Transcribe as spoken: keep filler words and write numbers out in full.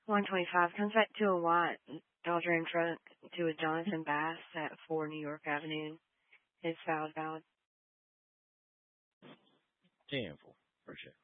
one twenty-five comes back to a white Dodge Ram truck to a Jonathan Bass at four New York Avenue. It's valid, valid. ten four. Appreciate it.